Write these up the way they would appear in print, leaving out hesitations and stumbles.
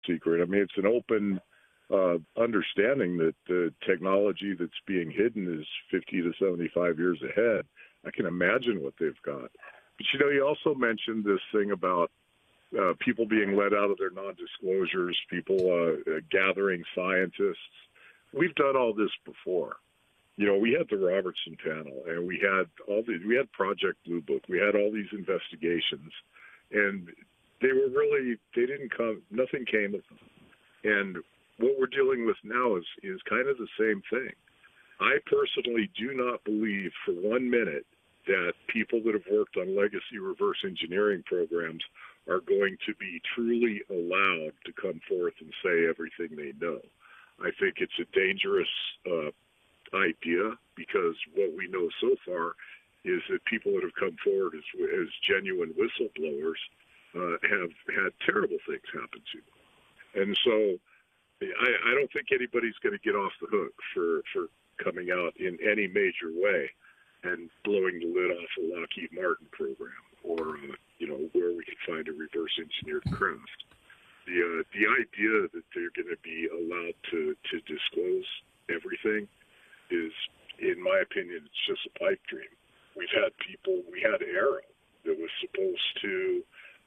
secret. I mean, it's an open understanding that the technology that's being hidden is 50 to 75 years ahead. I can imagine what they've got. But, you also mentioned this thing about people being let out of their non-disclosures, people gathering scientists. We've done all this before. We had the Robertson panel, and we had Project Blue Book. We had all these investigations, and nothing came of them. And what we're dealing with now is kind of the same thing. I personally do not believe for 1 minute that people that have worked on legacy reverse engineering programs are going to be truly allowed to come forth and say everything they know. I think it's a dangerous idea, because what we know so far is that people that have come forward as genuine whistleblowers have had terrible things happen to them. And so I don't think anybody's going to get off the hook for coming out in any major way and blowing the lid off a Lockheed Martin program, or where we can find a reverse engineered craft. The idea that they're going to be allowed to disclose everything is, in my opinion, it's just a pipe dream. We had Arrow that was supposed to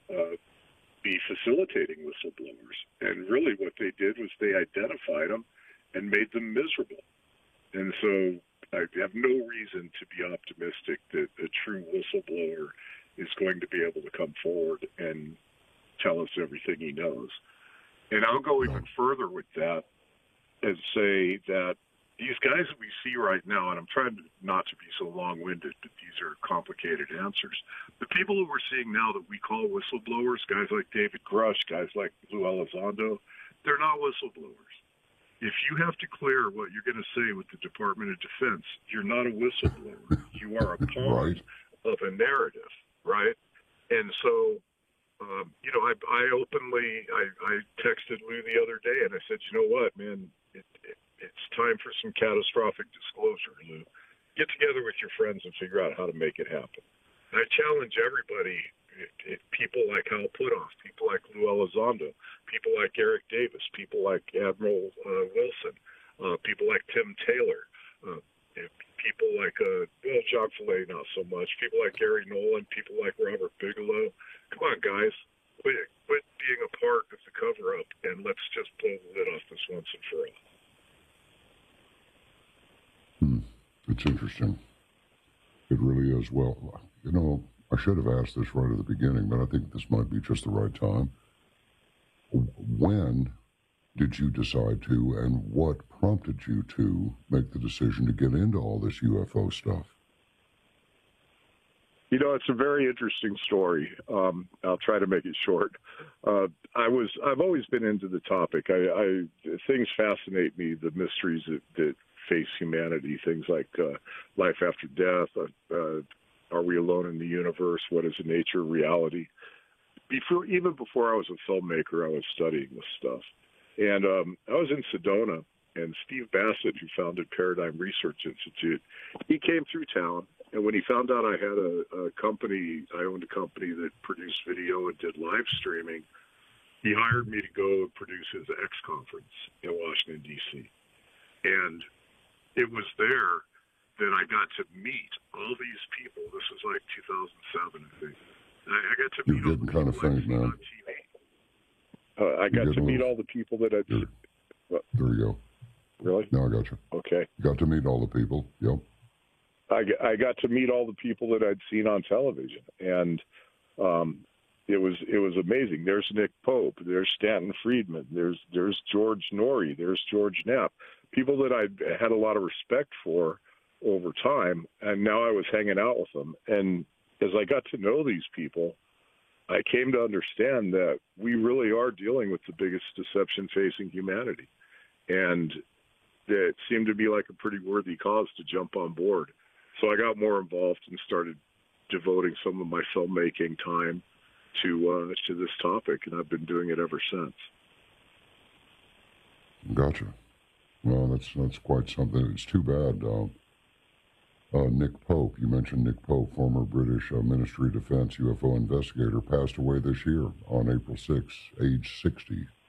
be facilitating whistleblowers, and really what they did was they identified them and made them miserable. And so I have no reason to be optimistic that a true whistleblower is going to be able to come forward and tell us everything he knows. And I'll go even further with that and say that these guys that we see right now, and I'm trying not to be so long-winded, but these are complicated answers. The people that we're seeing now that we call whistleblowers, guys like David Grush, guys like Lou Elizondo, they're not whistleblowers. If you have to clear what you're going to say with the Department of Defense, you're not a whistleblower. You are a pawn of a narrative, right? And so, I openly texted Lou the other day, and I said, you know what, man, it's time for some catastrophic disclosure, Lou. Get together with your friends and figure out how to make it happen. And I challenge everybody, people like Hal Puthoff, people like Lou Elizondo, people like Eric Davis, people like Admiral Wilson, people like Tim Taylor, people like, John Filet, not so much, people like Gary Nolan, people like Robert Bigelow. Come on, guys. Quit being a part of the cover-up, and let's just blow the lid off this once and for all. It's interesting. It really is. Well, I should have asked this right at the beginning, but I think this might be just the right time. When did you decide to, and what prompted you to make the decision to get into all this UFO stuff? It's a very interesting story. I'll try to make it short. I've always been into the topic. Things fascinate me, the mysteries that face humanity, things like life after death, are we alone in the universe, what is the nature of reality. Even before I was a filmmaker, I was studying this stuff. And I was in Sedona, and Steve Bassett, who founded Paradigm Research Institute, he came through town, and when he found out I had a company, I owned a company that produced video and did live streaming, he hired me to go and produce his X conference in Washington, D.C. And it was there that I got to meet all these people. This was like 2007, I think. I got to meet all the people I'd seen on TV. I got to meet all the people that I'd seen. There you go. Really? No, I got you. Okay. Got to meet all the people. Yep. I got to meet all the people that I'd seen on television, and it was amazing. There's Nick Pope. There's Stanton Friedman. There's George Norrie. There's George Knapp. People that I'd had a lot of respect for over time, and now I was hanging out with them. And as I got to know these people, I came to understand that we really are dealing with the biggest deception facing humanity. And it seemed to be like a pretty worthy cause to jump on board. So I got more involved and started devoting some of my filmmaking time to this topic, and I've been doing it ever since. Gotcha. Well, that's quite something. It's too bad. Nick Pope, you mentioned Nick Pope, former British Ministry of Defense UFO investigator, passed away this year on April 6th, age 60.